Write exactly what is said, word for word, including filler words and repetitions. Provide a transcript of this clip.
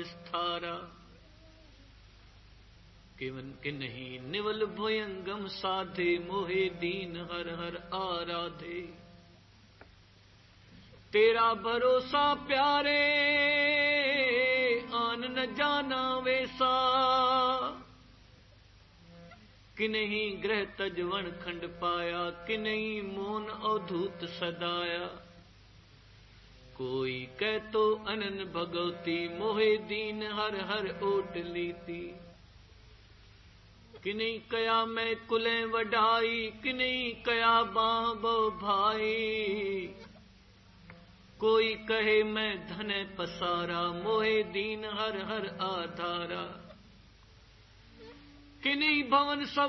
विस्तारा। केवन के नहीं निवल भुयंगम साधे मोहे दीन हर हर आराधे। तेरा भरोसा प्यारे आन न जाना वैसा। कि नहीं ग्रह तजवन खंड पाया कि नहीं मोन अवधूत सदाया। कोई कह तो अनन भगवती मोहे दीन हर हर ओट लीती। कि नहीं कया मैं कुलें वढाई कि नहीं कया बाबो भाई। कोई कहे मैं धन पसारा मोहे दीन हर हर आधारा। कि नहीं भवन सब